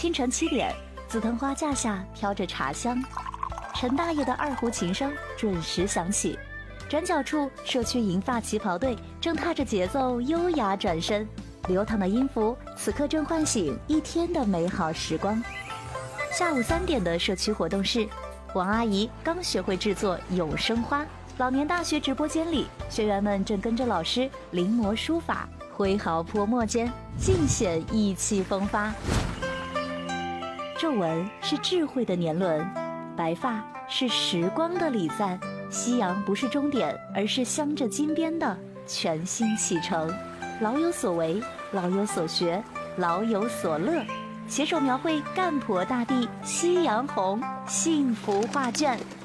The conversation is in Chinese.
清晨7点，紫藤花架下飘着茶香，陈大爷的二胡琴声准时响起。转角处，社区银发旗袍队正踏着节奏优雅转身，流淌的音符此刻正唤醒一天的美好时光。下午3点的社区活动室，王阿姨刚学会制作永生花。老年大学直播间里，学员们正跟着老师临摹书法，挥毫泼墨间尽显意气风发。皱纹是智慧的年轮，白发是时光的礼赞。夕阳不是终点，而是镶着金边的全新启程。老有所为，老有所学，老有所乐，携手描绘赣婆大地夕阳红幸福画卷。